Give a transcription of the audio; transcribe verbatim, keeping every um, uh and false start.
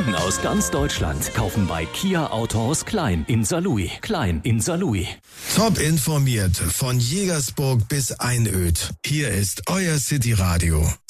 Kunden aus ganz Deutschland kaufen bei Kia Autohaus Klein in Saarlouis. Klein in Saarlouis. Top informiert von Jägersburg bis Einöd. Hier ist euer City Radio.